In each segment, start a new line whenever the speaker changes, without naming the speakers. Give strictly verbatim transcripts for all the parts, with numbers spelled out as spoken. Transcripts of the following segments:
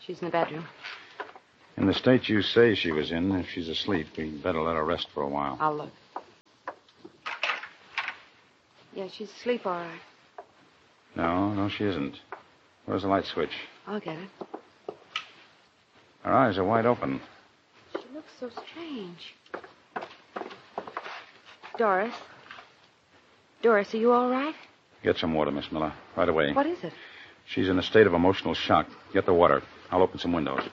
She's in the bedroom.
In the state you say she was in, if she's asleep, we'd better let her rest for a while.
I'll look. Yeah, she's asleep all right.
No, no, she isn't. Where's the light switch?
I'll get it.
Her eyes are wide open.
She looks so strange. Doris? Doris, are you all right?
Get some water, Miss Miller, right away.
What is it?
She's in a state of emotional shock. Get the water. I'll open some windows.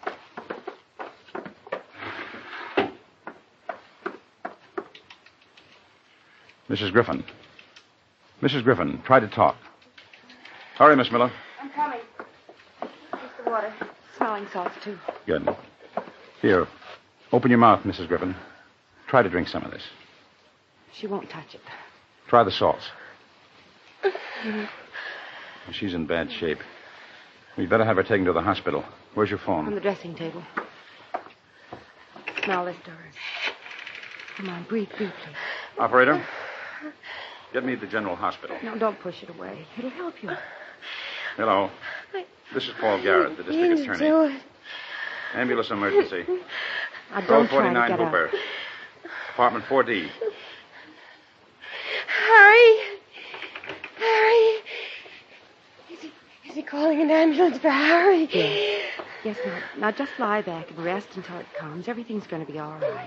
Missus Griffin. Missus Griffin, try to talk. Hurry, Miss Miller.
I'm coming. Here's the water. Smelling salts, too.
Good. Here, open your mouth, Missus Griffin. Try to drink some of this.
She won't touch it.
Try the salts. She's in bad shape. We'd better have her taken to the hospital. Where's your phone?
On the dressing table. Smell this, Doris. Come on, breathe deeply.
Operator, get me to the general hospital.
No, don't push it away. It'll help you.
Hello. This is Paul Garrett, the district attorney. Ambulance emergency.
I don't try to get
Hooper.
out.
Apartment four D.
Harry! Harry! Is he, is he calling an ambulance for Harry?
Yes. Yes, now, now just lie back and rest until it comes. Everything's going to be all right.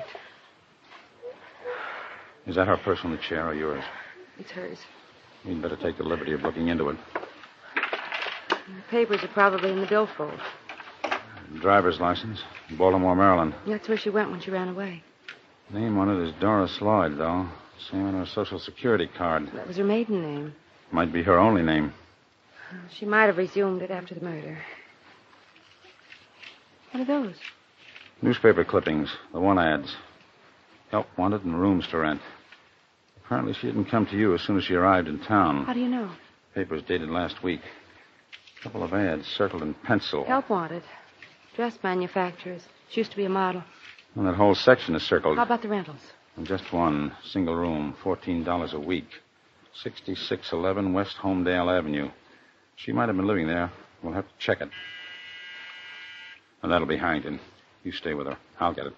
Is that her purse on the chair or yours?
It's hers.
You'd better take the liberty of looking into it.
The papers are probably in the billfold.
Driver's license. Baltimore, Maryland.
That's where she went when she ran away.
Name on it is Doris Lloyd, though. Same on her Social Security card.
That was her maiden name.
Might be her only name.
She might have resumed it after the murder. What are those?
Newspaper clippings. The one ads. Help wanted and rooms to rent. Apparently she didn't come to you as soon as she arrived in town.
How do you know?
Papers dated last week. A couple of ads circled in pencil.
Help wanted. Dress manufacturers. She used to be a model.
And that whole section is circled.
How about the rentals?
Just one. Single room. fourteen dollars a week. sixty-six eleven West Homedale Avenue. She might have been living there. We'll have to check it. And that'll be Harrington. You stay with her. I'll get it.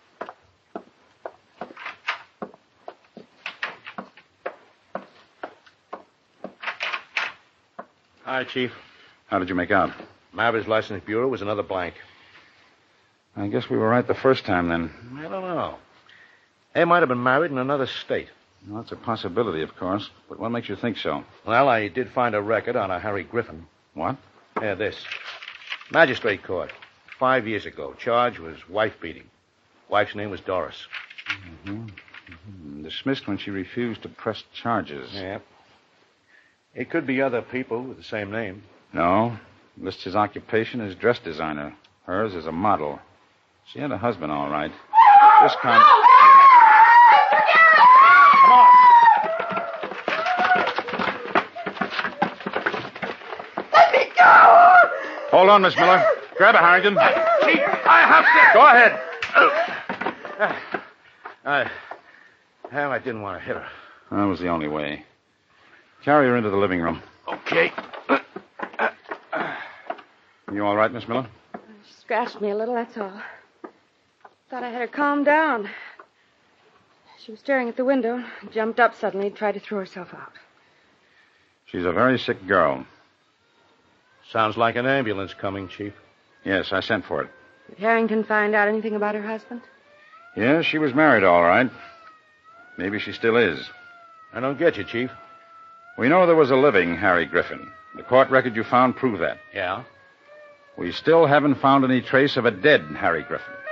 Hi, Chief.
How did you make out?
Marriage License Bureau was another blank.
I guess we were right the first time, then.
I don't know. They might have been married in another state.
Well, that's a possibility, of course. But what makes you think so?
Well, I did find a record on a Harry Griffin.
What?
Yeah, this. Magistrate court. Five years ago. Charge was wife beating. Wife's name was Doris.
Mm-hmm. Mm-hmm. Dismissed when she refused to press charges.
Yeah. It could be other people with the same name.
No. Lists his occupation as dress designer. Hers as a model. She had a husband, all right. This kind... Come on.
Let me go!
Hold on, Miss Miller. Grab her, Harrington.
Chief, I have to...
Go ahead.
I... Well, I didn't want to hit her.
That was the only way. Carry her into the living room.
Okay.
You all right, Miss Miller?
She scratched me a little, that's all. Thought I had her calm down. She was staring at the window, jumped up suddenly, and tried to throw herself out.
She's a very sick girl.
Sounds like an ambulance coming, Chief.
Yes, I sent for it.
Did Harrington find out anything about her husband?
Yes, she was married, all right. Maybe she still is.
I don't get you, Chief.
We know there was a living Harry Griffin. The court record you found proved that.
Yeah?
We still haven't found any trace of a dead Harry Griffin.